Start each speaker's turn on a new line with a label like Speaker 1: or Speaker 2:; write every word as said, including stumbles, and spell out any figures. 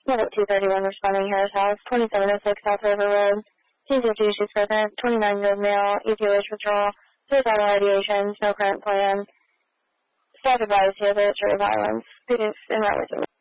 Speaker 1: Unit two thirty-one responding Harris House, twenty-seven oh six South River Road. T fifty, she's present, twenty-nine-year-old male, E P O H withdrawal, suicidal ideation, no current plan. Staff advised he has a history of violence. Students in that with